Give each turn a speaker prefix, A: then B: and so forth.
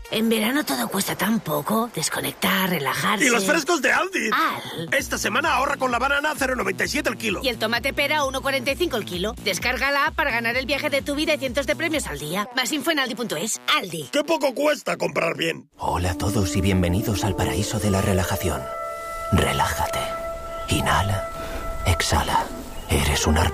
A: En verano todo cuesta tan poco. Desconectar, relajarse...
B: ¡Y los frescos de Aldi!
A: Al.
B: Esta semana ahorra con la banana a 0,97 el kilo.
A: Y el tomate pera a 1,45 el kilo. Descarga la app para ganar el viaje de tu vida y cientos de premios al día. Más info en aldi.es. Aldi.
B: ¡Qué poco cuesta comprar bien!
C: Hola a todos y bienvenidos al paraíso de la relajación. Relájate. Inhala. Exhala. Eres un árbol.